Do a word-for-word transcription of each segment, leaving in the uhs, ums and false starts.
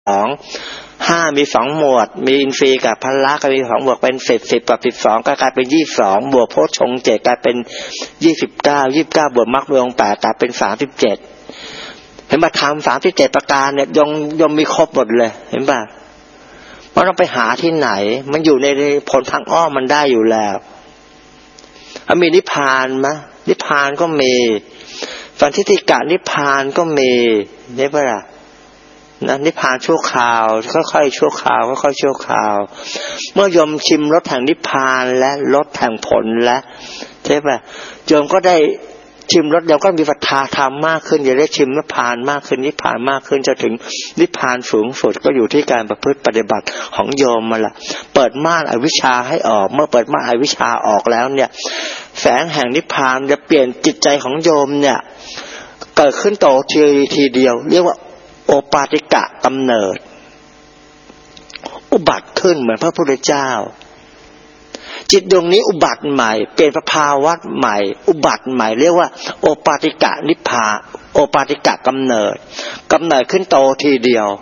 สองห้ามีสองหมวดมีอินทรีย์กับพละก็มีสองบวกเป็นสิบสิบกับสิบสองก็กลายเป็นยี่สิบสองบวกโพชฌงค์เจ็ดกลายเป็นยี่สิบเก้ายี่สิบเก้าบวกมรรคมีองค์แปดกลายเป็นสามสิบเจ็ดเห็นป่ะทำสามสิบเจ็ดประการเนี่ยยงยงมีครบหมดเลยเห็นป่ะมันต้องไปหาที่ไหนมันอยู่ในผลทางอ้อมมันได้อยู่แล้วมีนิพพานมั้ยนิพพานก็มีสันทิฏฐิกะนิพพานก็มีได้ป่ะล่ะนะนิพพานชั่วคราวค่อยๆชั่วคราวค่อยๆชั่วคราวเมื่อยมชิมรสแห่งนิพพานและรสแห่งผลและใช่ป่ะโยมก็ได้ชิมรสเดี๋ยวก็มีศรัทธาธรรมมากขึ้นจะได้ชิมนิพพานมากขึ้นนิพพานมากขึ้นจะถึงนิพพานสูงสุดก็อยู่ที่การประพฤติปฏิบัติของโยมมาละเปิดม่านอวิชชาให้ออกเมื่อเปิดม่านอวิชชาออกแล้วเนี่ยแสงแห่งนิพพานจะเปลี่ยนจิตใจของโยมเนี่ยเกิดขึ้นโตทีทีเดียวเรียกว่าโอปาติกะกำเนิดอุบัติขึ้นเหมือนพระพุทธเจ้าจิตดวงนี้อุบัติใหม่เปลี่ยนสภาวะใหม่อุบัติใหม่เรียกว่าโอปาติกะนิพพาโอปาติกะกำเนิดกำเนิดขึ้นโตทีเดียว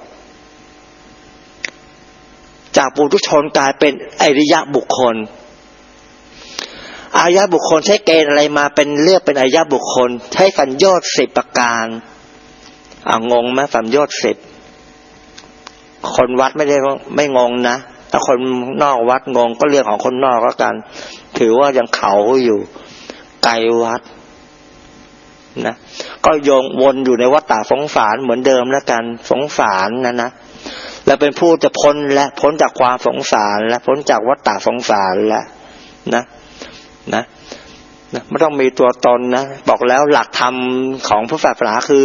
จากปุถุชนกลายเป็นอริยบุคคลอริยบุคคลใช้เกณฑ์อะไรมาเป็นเลือกเป็นอริยบุคคลใช้สัญโยชน์สิบประการอ่างงไหมสัญโยชน์สิบคนวัดไม่ได้ไม่งงนะถ้าคนนอกวัดงงก็เรื่องของคนนอกก็กันถือว่ายังเขาอยู่ไกลวัดนะก็โยงวนอยู่ในวัฏฏะสงสารเหมือนเดิมแล้วกันสงสารนะนะแล้วเป็นผู้จะพ้นและพ้นจากความสงสารและพ้นจากวัฏฏะสงสารแล้วนะนะนะไม่ต้องมีตัวตนนะบอกแล้วหลักธรรมของพุทธศาสนาคือ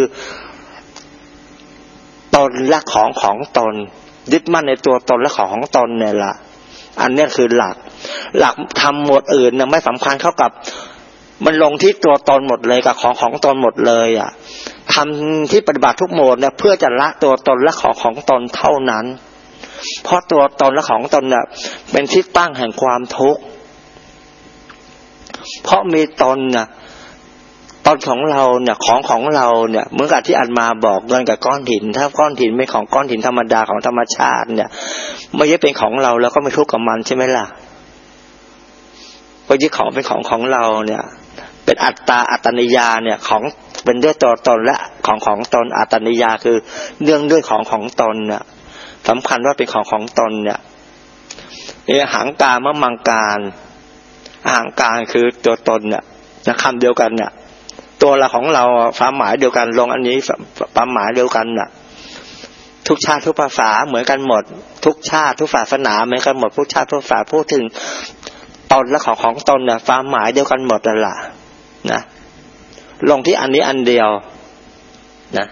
ตนและของของตนยึดมั่นในตัวตนและของของตนเนี่ยละอันนี้คือหลักหลักธรรมหมวดอื่นนะไม่สำคัญเท่ากับมันลงที่ตัวตนหมดเลยกับของของตนหมดเลยอ่ะทำที่ปฏิบัติทุกหมวดเนี่ยเพื่อจะละตัวตนและของของตนเท่านั้นเพราะตัวตนและของตนเนี่ยเป็นที่ตั้งแห่งความทุกข์เพราะมีตนน่ะตอนของเราเนี่ยของของเราเนี่ยเหมือนกับที่อาตมาบอกเงินกับก้อนหินถ้าก้อนหินไม่ของก้อนหินธรรมดาของธรรมชาติเนี่ยไม่ใช่เป็นของเราแล้วก็ไม่ทุกข์กับมันใช่ไหมล่ะเพราะยึดของเป็นของของเราเนี่ยเป็นอัตตาอัตตนิยาเนี่ยของเป็นด้วยตัวตนและของของตนอัตตนิยาคือเนื่องด้วยของของตนเนี่ยสำคัญว่าเป็นของของตนเนี่ยนี่หังการมะมังการหังการคือตัวตนเนี่ยนะคำเดียวกันเนี่ยตัวเราของเราความหมายเดียวกันลงอันนี้ความหมายเดียวกันน่ะทุกชาติทุกภาษาเหมือนกันหมดทุกชาติทุกศาสนาเหมือนกันหมดทุกชาติทุกภาษาพูดถึงตนและของของตนน่ะความหมายเดียวกันหมดนั่นแหละนะลงที่อันนี้อันเดียวนะ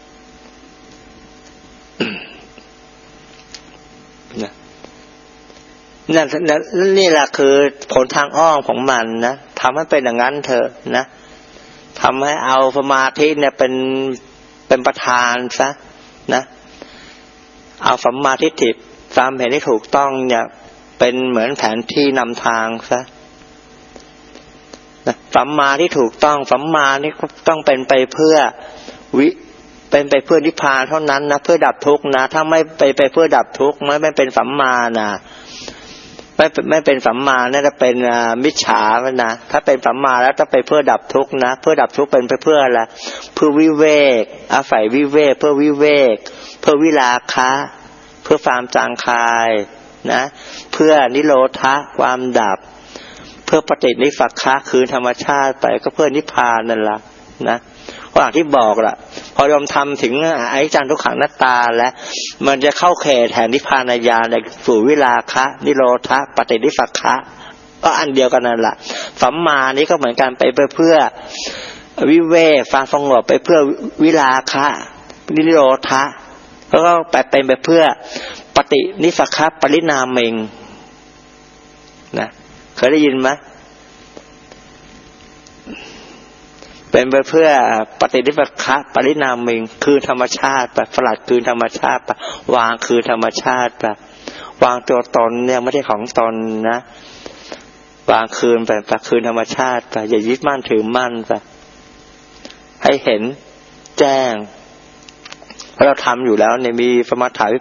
นะนั่นนี่แหละคือผลทางอ้อมของมันนะทำให้เป็นอย่างนั้นเถอะนะทำให้เอาสมาธิเนี่ยเป็นเป็นประธานซะนะเอาสัมมาทิฏฐิความเห็นที่ถูกต้องเนี่ยเป็นเหมือนแผนที่นำทางซะนะสัมมาที่ถูกต้องสัมมานี่ต้องเป็นไปเพื่อวิเป็นไปเพื่อนิพพานเท่านั้นนะเพื่อดับทุกข์นะถ้าไม่ไปไปเพื่อดับทุกข์ไม่ไม่เป็นสัมมานะไม่ไม่เป็นสัมมาเนี่ยจะเป็นมิจฉาแล้วนะถ้าเป็นสัมมาแล้วจะไปเพื่อดับทุกข์นะเพื่อดับทุกข์เป็นไปเพื่ออะไรเพื่อวิเวกอาศัยวิเวกเพื่อวิเวกเพื่อวิราคะเพื่อความจางคายนะเพื่อนิโรธะความดับเพื่อปฏินิสักขะคืนธรรมชาติไปก็เพื่อนิพพานนั่นล่ะนะอย่างที่บอกล่ะพอยอมทำถึงอนิจจังทุกขังอนัตตาแล้วมันจะเข้าเขตแห่งนิพพานญาณในสู่วิราคะนิโรธะปฏินิสักขะก็อันเดียวกันนั่นแหละสัมมานี้ก็เหมือนกันไปเพื่อวิเวกความสงบไปเพื่อวิราคะนิโรธะแล้วก็ไปเป็นไปเพื่อปฏินิสักขะปริณามิงนะเคยได้ยินไหมเป็นไปเพื่อปฏินิสักขะปริณามิงคือธรรมชาติไปสลัดคือธรรมชาติไปวางคือธรรมชาติไปวางตัวตนเนี่ยไม่ใช่ของตนนะวางคืนไปไปคืนธรรมชาติไปอย่ายึดมั่นถือมั่นไปให้เห็นแจ้งเพราะเราทำอยู่แล้วเนี่ยมีสมถะวิ